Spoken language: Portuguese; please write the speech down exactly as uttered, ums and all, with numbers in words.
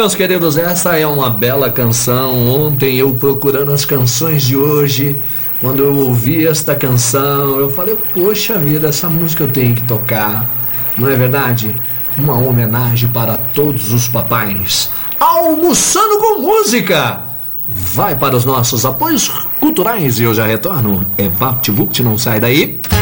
meus queridos, essa é uma bela canção. Ontem eu procurando as canções de hoje, quando eu ouvi esta canção, eu falei, poxa vida, essa música eu tenho que tocar. Não é verdade? Uma homenagem para todos os papais. Almoçando com música! Vai para os nossos apoios culturais e eu já retorno. É VaptVupt, não sai daí.